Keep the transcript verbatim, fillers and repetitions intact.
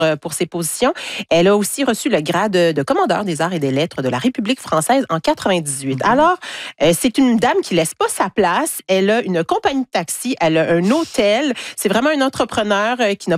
euh, pour ses positions. Elle a aussi reçu le grade de, de commandeur des arts et des lettres de la République française en quatre-vingt-dix-huit. Mm-hmm. Alors, euh, c'est une dame qui laisse pas sa place. Elle a une compagnie de taxi, elle a un hôtel. C'est vraiment un entrepreneur euh, qui n'a